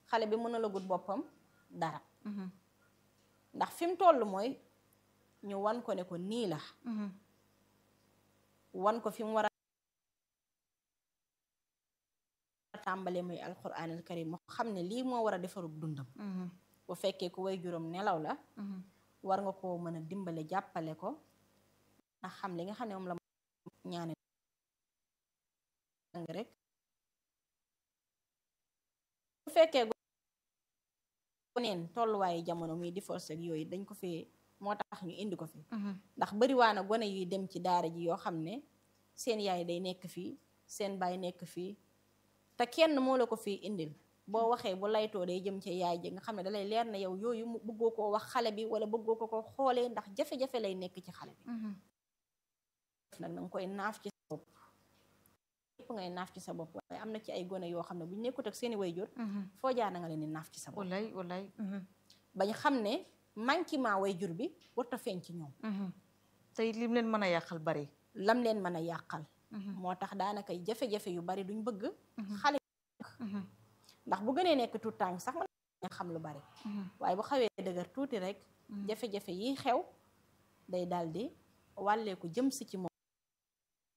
xale bi mën a lagut boppam dara ndax fi mu toll mooy ñu wan ko ne ko nii la wan ko fi mu war a tàmbalee muy alquranil karim moo xam ne lii moo war a defarub dundam bu fekkee ku way juróom nelaw la war nga koo mën a dimbale jàppale ko ndax xam li nga xam ne moom la ñaane rek bu fekkee neen tolluwaayu jamono muy divorce ak yooyu dañ ko fi moo tax ñu indi ko fi ndax bariwaana gone yuy dem ci daara ji yoo xam ne seen yaay day nekk fii seen baay nekk fii te kenn moo la ko fii indil boo waxee bu laytoo day jëm ci yaay ji nga xam ne dalay leer na yow yooyu bëggoo koo wax xale bi wala bëggoo ko xoolee ndax jafe-jafe lay nekk ci xale bi nag danga koy naaf ci sa bopp yépp ngay naaf ci sa bopp waaye am na ci ay gone yoo xam ne bu ñu nekkut ak seeni wayjur foo jaar na nga leen di naaf ci sa bopp wallaay bañ xam ne manquement wayjur bi warta feeñ ci ñoom tey lim leen mën a yàqal bari lam leen mën a yàqal moo tax daanaka jafe-jafe yu bari duñ bëgg xale ndax bu gënee nekk tout tànk sax mën na xam lu bari waaye bu xawee dëgër tuuti rek jafe-jafe yi xew day daldi wàlleeku jëm si ci moom